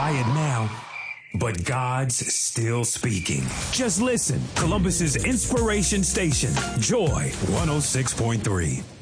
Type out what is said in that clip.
quiet now, but God's still speaking. Just listen. Columbus's inspiration station, Joy 106.3.